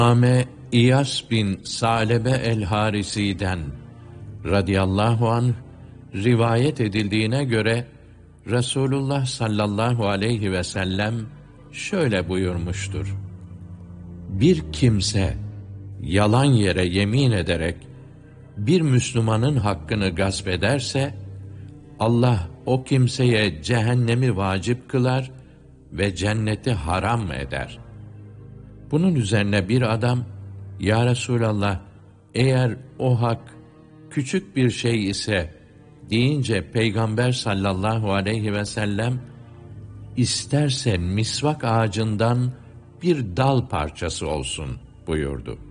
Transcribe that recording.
Ame İyas bin Salebe el-Harisi'den radıyallahu anh rivayet edildiğine göre Resulullah sallallahu aleyhi ve sellem şöyle buyurmuştur: Bir kimse yalan yere yemin ederek bir Müslümanın hakkını gasp ederse, Allah o kimseye cehennemi vacip kılar ve cenneti haram eder. Bunun üzerine bir adam, Ya Resulallah, eğer o hak küçük bir şey ise deyince Peygamber sallallahu aleyhi ve sellem, isterse misvak ağacından bir dal parçası olsun buyurdu.